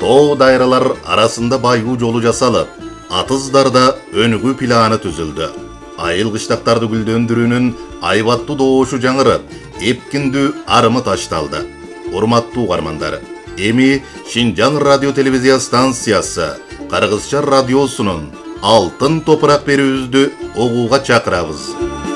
Тоо дайралар арасында байгуу жолу жасалып, атыздарда өнүгүү планы түзүлдү. Айыл кыштактарды гүлдөндүрүүнүн айбаттуу доошу жаңырып, эпкиндүү арымы ташталды. Урматтуу угармандар, эми Шинжаң радио телевизия станциясы Кыргызча радиосунун алтын топурак берүүбүздү угууга чакырабыз.